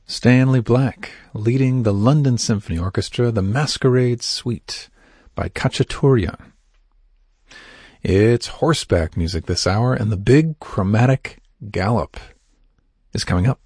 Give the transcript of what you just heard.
Stanley Black, leading the London Symphony Orchestra, the Masquerade Suite by Khachaturian. It's horseback music this hour, and the big chromatic gallop is coming up.